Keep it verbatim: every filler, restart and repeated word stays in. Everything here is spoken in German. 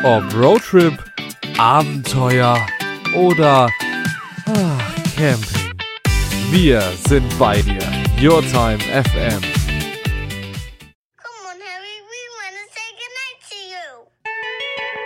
Ob Roadtrip, Abenteuer oder ah, Camping. Wir sind bei dir. Your Time F M.